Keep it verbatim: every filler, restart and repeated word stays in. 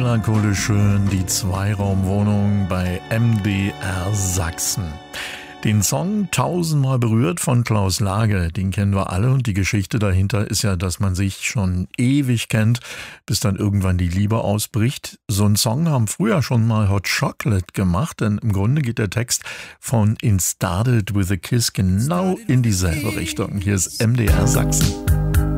melancholisch schön, die Zweiraumwohnung bei M D R Sachsen. Den Song Tausendmal berührt von Klaus Lage, den kennen wir alle und die Geschichte dahinter ist ja, dass man sich schon ewig kennt, bis dann irgendwann die Liebe ausbricht. So einen Song haben früher schon mal Hot Chocolate gemacht, denn im Grunde geht der Text von It Started With a Kiss genau in dieselbe Richtung. Hier ist M D R Sachsen.